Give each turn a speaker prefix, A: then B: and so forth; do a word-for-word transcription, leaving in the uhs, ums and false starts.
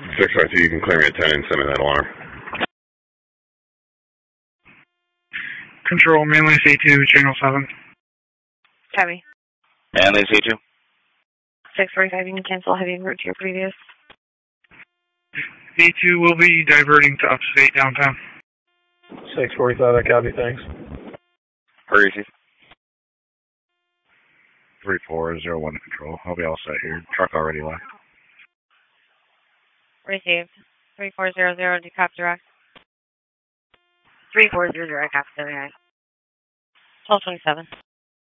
A: six five two, you can clear me at ten and send me that alarm.
B: Control, mainly C two, channel seven.
C: Copy.
D: Manly C two.
C: six forty-five, you can cancel heavy route to your previous.
B: A two will be diverting to upstate downtown.
E: six forty-five, I copy, thanks.
D: Hurry, C.
F: three four zero one control. I'll be all set here. Truck already left.
C: Received. three four zero zero, decop direct. three four zero zero, copy, twelve twenty-seven.